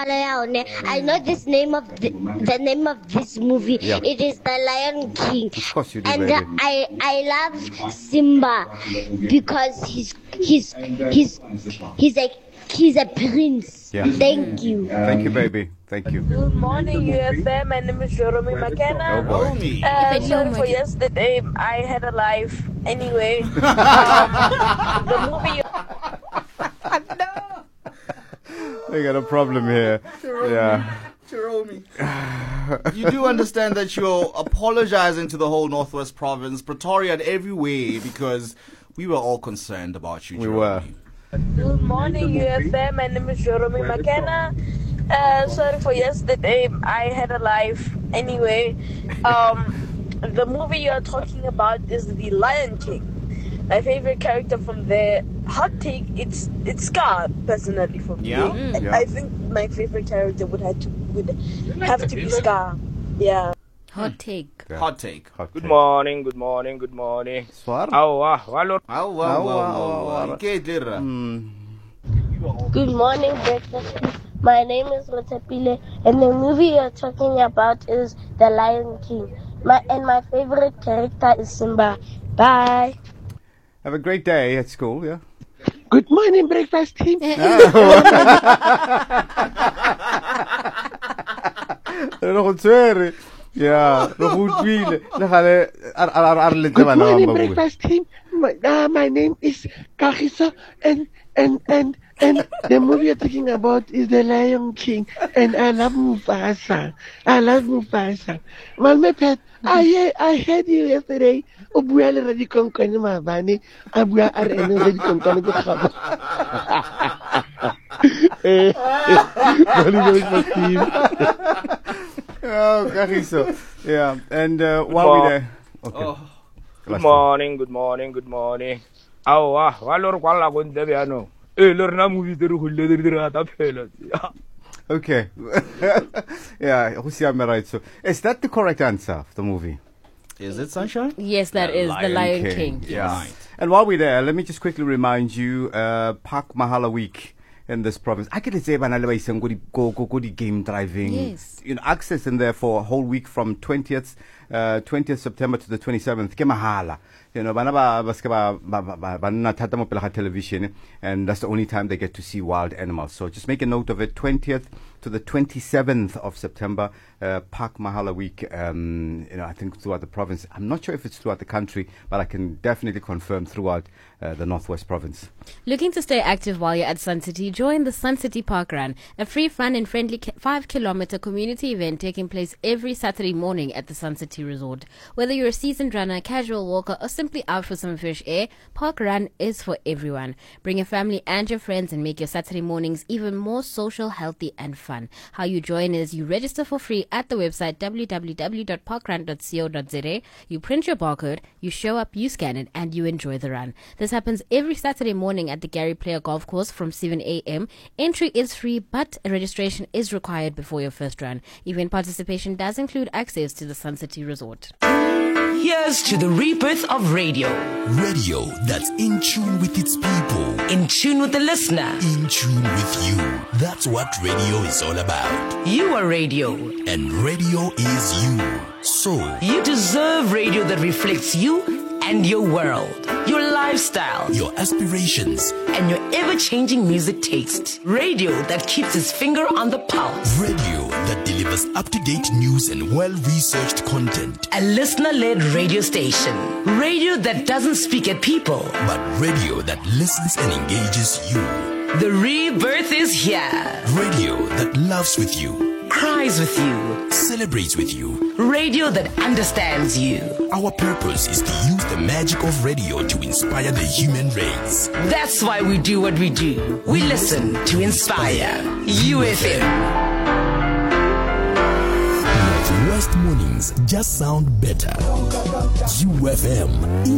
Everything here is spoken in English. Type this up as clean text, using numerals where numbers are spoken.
I know this name of the name of this movie. Yeah. It is The Lion King. Of course you do, and baby. I love Simba because he's a prince. Yeah. Thank you. Thank you, baby. Thank you. Good morning, UFM. My name is Jeremy McKenna. Oh boy. Sorry for yesterday. I had a life. Anyway, the movie. We got a problem here. Yeah. Jerome, you do understand that you're apologizing to the whole Northwest Province, Pretoria, and every way because we were all concerned about you, Jerome. We were. Good morning, UFM. My name is Jeremy McKenna. Sorry for yesterday. I had a life. Anyway, the movie you're talking about is The Lion King. My favorite character from there, hot take, it's Scar, personally, for me. Yeah? Yeah. I think my favorite character would have to be Scar. Yeah. Hot take. Yeah. Hot take. Good morning. Swar? Good morning, breakfast. My name is Rotapile, and the movie you're talking about is The Lion King. My favorite character is Simba. Bye. Have a great day at school, yeah? Good morning, breakfast team. Yeah. Good morning, breakfast team. My name is Kagiso, and the movie you're talking about is The Lion King, and I love Mufasa. Malme pet, I heard you yesterday. Obuya le radi konkone mabane, abuya arene radi konkone go khaba. Breakfast team. Oh, Kagiso. Yeah, and while we there... Okay. Oh. Good morning. Okay. Yeah, right. So, is that the correct answer of the movie? Is it, Sunshine? Yes, that is The Lion King. Yeah. Right. And while we're there, let me just quickly remind you, Park Mahala Week in this province. I can say go game driving. Yes. You know, access in there for a whole week from 20th September to the 27th. Ke mahala. You know, television, and that's the only time they get to see wild animals. So just make a note of it. 20th to the 27th of September, Park Mahala Week. You know, I think throughout the province. I'm not sure if it's throughout the country, but I can definitely confirm throughout the Northwest Province. Looking to stay active while you're at Sun City? Join the Sun City Park Run, a free, fun and friendly 5-kilometer community event taking place every Saturday morning at the Sun City Resort. Whether you're a seasoned runner, casual walker, or simply out for some fresh air, Park Run is for everyone. Bring your family and your friends and make your Saturday mornings even more social, healthy and fun. How you join is you register for free at the website www.parkrun.co.za. You print your barcode, you show up, you scan it, and you enjoy the run. This happens every Saturday morning at the Gary Player Golf Course from 7 a.m. Entry is free, but registration is required before your first run. Event participation does include access to the Sun City Resort. Here's to the rebirth of radio. Radio that's in tune with its people. In tune with the listener. In tune with you. That's what radio is all about. You are radio. And radio is you. So, you deserve radio that reflects you and your world, your lifestyle, your aspirations, and your ever-changing music taste. Radio that keeps its finger on the pulse. Radio that delivers up-to-date news and well-researched content. A listener-led radio station. Radio that doesn't speak at people, but radio that listens and engages you. The rebirth is here. Radio that loves with you, cries with you, celebrates with you. Radio that understands you. Our purpose is to use the magic of radio to inspire the human race. That's why we do what we do. We listen to inspire. UFM. Northwest mornings just sound better. UFM.